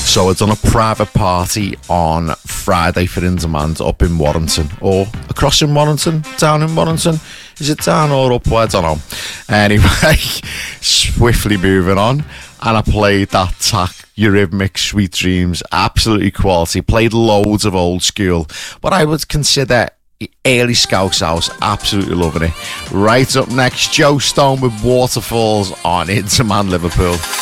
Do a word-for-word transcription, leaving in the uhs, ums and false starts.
So I'd done a private party on Friday for Indermans up in Warrington, or across in Warrington, down in Warrington. Is it down or up? I don't know. Anyway, swiftly moving on, and I played that tack, Eurythmics, Sweet Dreams, absolutely quality. Played loads of old school, but I would consider early Scouse House, absolutely loving it. Right up next, Joe Stone with Waterfalls on Inter Man Liverpool.